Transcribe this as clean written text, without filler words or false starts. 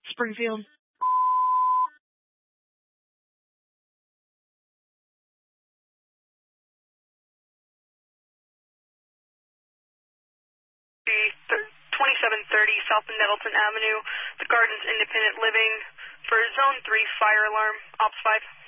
Springfield. The 2730 South Nettleton Avenue, the Gardens Independent Living, for Zone 3 fire alarm, Ops 5.